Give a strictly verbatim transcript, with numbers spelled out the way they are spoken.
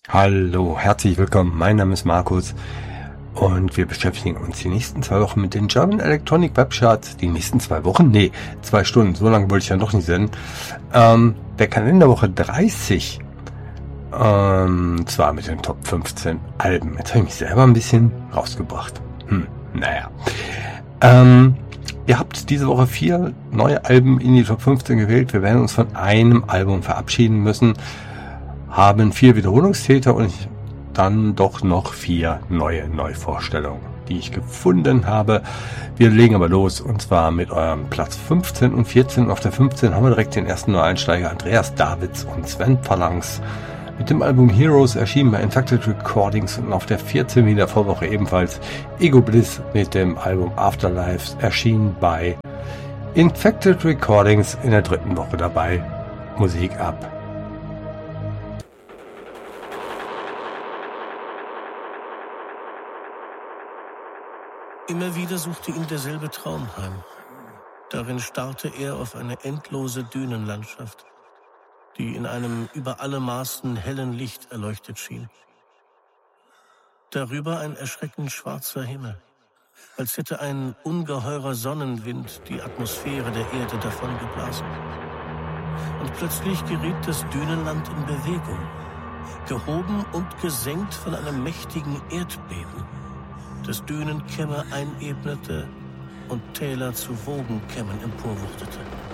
Hallo, herzlich willkommen. Mein Name ist Markus und wir beschäftigen uns die nächsten zwei Wochen mit den German Electronic Web Charts. Die nächsten zwei Wochen? Nee, zwei Stunden. So lange wollte ich ja doch nicht senden. Ähm, der Kalenderwoche dreißig. Ähm, zwar mit den Top fünfzehn Alben. Jetzt habe ich mich selber ein bisschen rausgebracht. Hm, naja. Ähm, ihr habt diese Woche vier neue Alben in die Top fünfzehn gewählt. Wir werden uns von einem Album verabschieden müssen. Haben vier Wiederholungstäter und dann doch noch vier neue Neuvorstellungen, die ich gefunden habe. Wir legen aber los, und zwar mit eurem Platz fünfzehn und vierzehn. Auf der fünfzehn haben wir direkt den ersten Neueinsteiger, Andreas Davids und Sven Phalanx mit dem Album Heroes, erschienen bei Infected Recordings, und auf der vierzehn wie in der Vorwoche ebenfalls Ego Bliss mit dem Album Afterlives, erschienen bei Infected Recordings, in der dritten Woche dabei. Musik ab. Immer wieder suchte ihn derselbe Traum heim. Darin starrte er auf eine endlose Dünenlandschaft, die in einem über alle Maßen hellen Licht erleuchtet schien. Darüber ein erschreckend schwarzer Himmel, als hätte ein ungeheurer Sonnenwind die Atmosphäre der Erde davongeblasen. Und plötzlich geriet das Dünenland in Bewegung, gehoben und gesenkt von einem mächtigen Erdbeben, das Dünenkämme einebnete und Täler zu Wogenkämmen emporwuchtete.